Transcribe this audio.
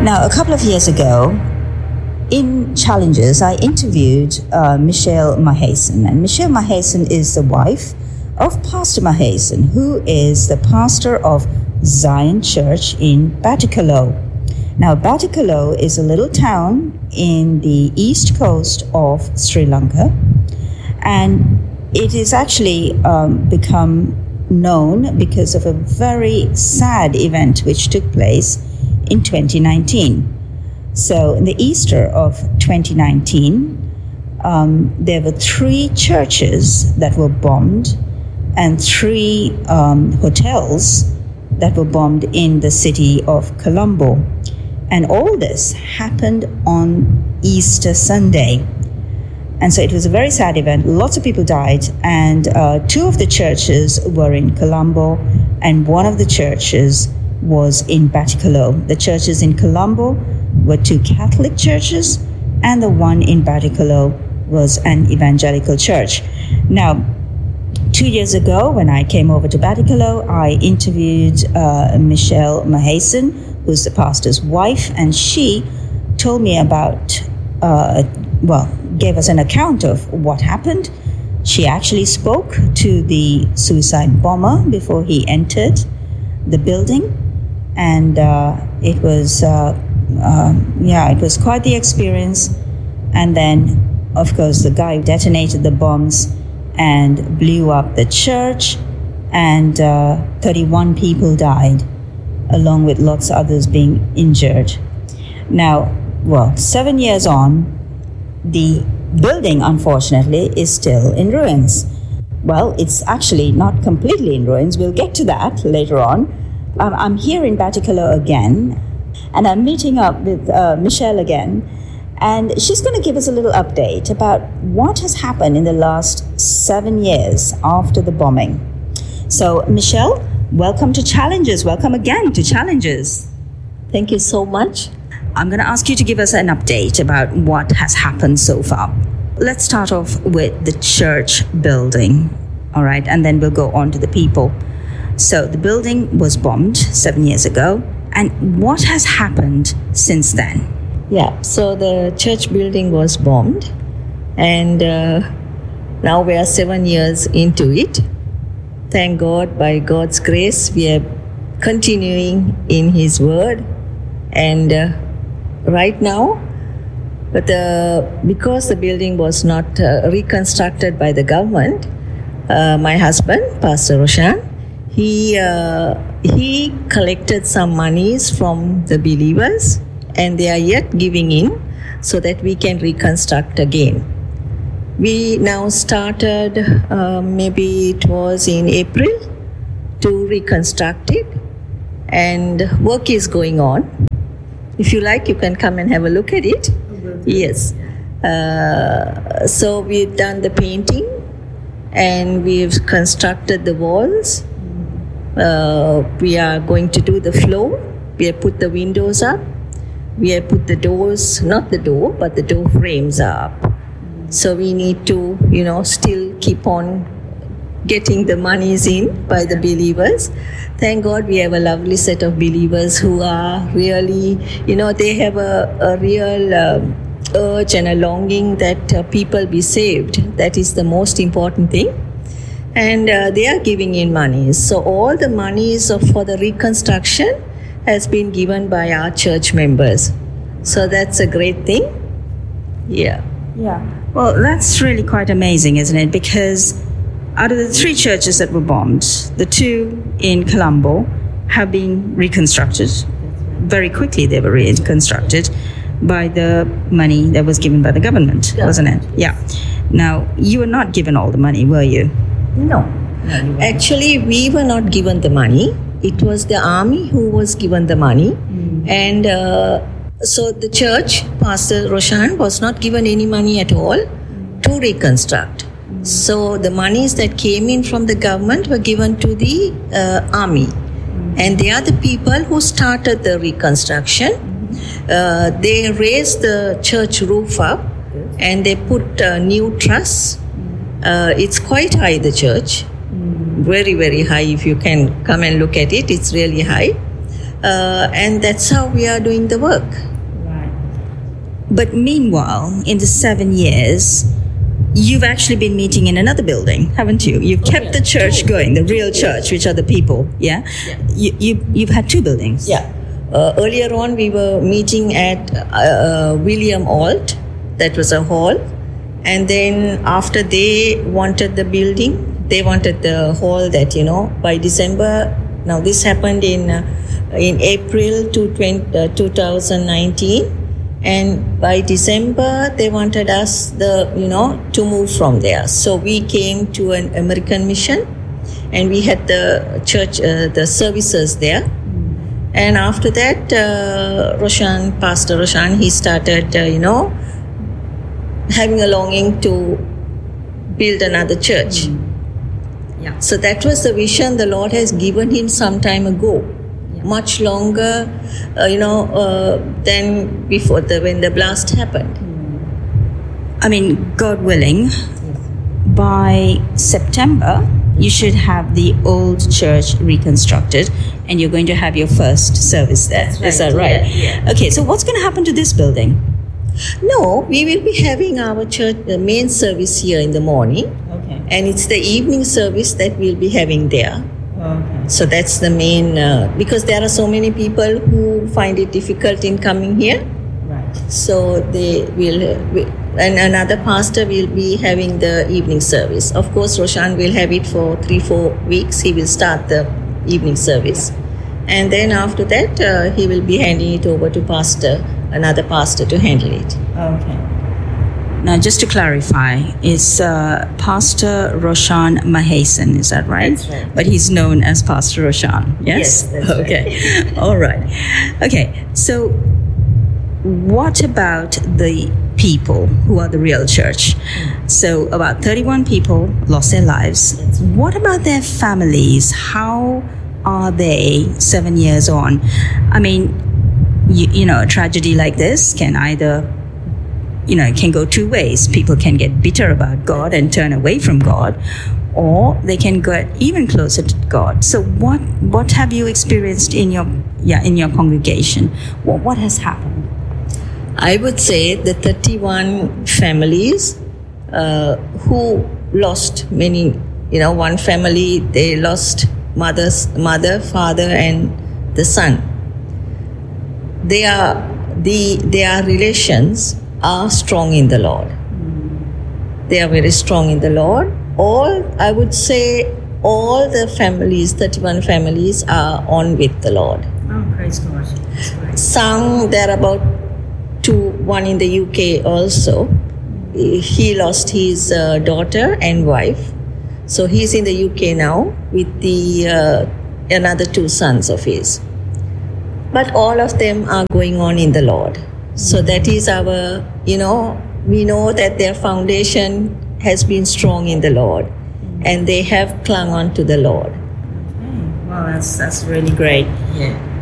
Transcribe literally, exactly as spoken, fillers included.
Now, a couple of years ago, in Challenges, I interviewed uh, Michelle Maheson. And Michelle Maheson is the wife of Pastor Maheson, who is the pastor of Zion Church in Batticaloa. Now, Batticaloa is a little town in the east coast of Sri Lanka, and it is actually um, become known because of a very sad event which took place in twenty nineteen. So in the Easter of twenty nineteen, um, there were three churches that were bombed and three um, hotels that were bombed in the city of Colombo. And all this happened on Easter Sunday. And so it was a very sad event. Lots of people died, and uh, two of the churches were in Colombo, and one of the churches was in Batticaloa. The churches in Colombo were two Catholic churches, and the one in Batticaloa was an evangelical church. Now, two years ago, when I came over to Batticaloa, I interviewed uh, Michelle Maheson, who's the pastor's wife, and she told me about, uh, well, gave us an account of what happened. She actually spoke to the suicide bomber before he entered the building. And uh, it was, uh, uh, yeah, it was quite the experience. And then, of course, the guy detonated the bombs and blew up the church, and uh, thirty-one people died, along with lots of others being injured. Now, well, seven years on, the building, unfortunately, is still in ruins. Well, it's actually not completely in ruins. We'll get to that later on. Um, I'm here in Batticaloa again, and I'm meeting up with uh, Michelle again, and she's going to give us a little update about what has happened in the last seven years after the bombing. So, Michelle, welcome to Challenges. Welcome again to Challenges. Thank you so much. I'm going to ask you to give us an update about what has happened so far. Let's start off with the church building, all right, and then we'll go on to the people. So the building was bombed seven years ago, and what has happened since then? Yeah, so the church building was bombed, and uh, now we are seven years into it. Thank God, by God's grace, we are continuing in His Word, and uh, right now, but the, because the building was not uh, reconstructed by the government, uh, my husband, Pastor Roshan, he uh, he collected some monies from the believers, and they are yet giving in so that we can reconstruct again. We now started, uh, maybe it was in April, to reconstruct it, and work is going on. If you like, you can come and have a look at it. Yes. Uh, so we've done the painting, and we've constructed the walls. Uh, we are going to do the floor. We have put the windows up. We have put the doors, not the door, but the door frames up. So we need to, you know, still keep on getting the monies in by the believers. Thank God we have a lovely set of believers who are really, you know, they have a, a real uh, urge and a longing that uh, people be saved. That is the most important thing. And uh, they are giving in monies. So all the monies of, for the reconstruction has been given by our church members. So that's a great thing. Yeah. Yeah. Well, that's really quite amazing, isn't it? Because out of the three churches that were bombed, the two in Colombo have been reconstructed. Very quickly they were reconstructed by the money that was given by the government, yeah. wasn't it? Yeah. Now, you were not given all the money, were you? No. no Actually, we were not given the money. It was the army who was given the money. Mm. And uh, so the church, Pastor Roshan, was not given any money at all mm. to reconstruct. Mm. So the monies that came in from the government were given to the uh, army. Mm. And they are the people who started the reconstruction. Mm. Uh, they raised the church roof up yes. and they put uh, new truss. Mm. Uh, it's quite high, the church. Very, very high. If you can come and look at it, it's really high. uh, and that's how we are doing the work. Right. But meanwhile, in the seven years, you've actually been meeting in another building, haven't you? You've kept Okay. the church going, the real church, which are the people, yeah? Yeah. You, you, you've had two buildings. Yeah. Uh, earlier on, we were meeting at uh, uh, William Alt. That was a hall. And then after they wanted the building, they wanted the hall that, you know, by December, now this happened in uh, in April to twenty, uh, twenty nineteen. And by December, they wanted us, the you know, to move from there. So we came to an American mission, and we had the church, uh, the services there. And after that, uh, Roshan, Pastor Roshan, he started, uh, you know, having a longing to build another church. Yeah. So that was the vision the Lord has given him some time ago. Yeah. Much longer, uh, you know, uh, than before the when the blast happened. I mean, God willing, by September, you should have the old church reconstructed, and you're going to have your first service there. That's Is right, that right? yeah, yeah. Okay, so what's going to happen to this building? No, we will be having our church, the main service here in the morning, Okay. and it's the evening service that we'll be having there. Okay. So that's the main, uh, because there are so many people who find it difficult in coming here. Right. So they will, we- and another pastor will be having the evening service. Of course, Roshan will have it for three, four weeks. He will start the evening service. And then after that, uh, he will be handing it over to pastor, another pastor to handle it. Okay. Now, just to clarify, it's uh, Pastor Roshan Mahesan, is that right? That's right. But he's known as Pastor Roshan, yes? Yes, that's right. Okay. All right. Okay, so what about the people who are the real church? So about thirty-one people lost their lives. What about their families? How are they seven years on? I mean, you, you know, a tragedy like this can either, you know, it can go two ways. People can get bitter about God and turn away from God, or they can get even closer to God. So what what have you experienced in your yeah in your congregation? What what has happened? I would say the thirty-one families uh, who lost many, you know, one family, they lost mother's mother, father, and the son. They are, the, their relations are strong in the Lord. They are very strong in the Lord. All, I would say, all the families, thirty-one families, are on with the Lord. Oh, praise God. Some, there are about two, one in the U K also. He lost his uh, daughter and wife. So he's in the U K now with the uh, another two sons of his. But all of them are going on in the Lord. So that is our, you know, we know that their foundation has been strong in the Lord, and they have clung on to the Lord. Okay. Well, that's that's really great. Yeah.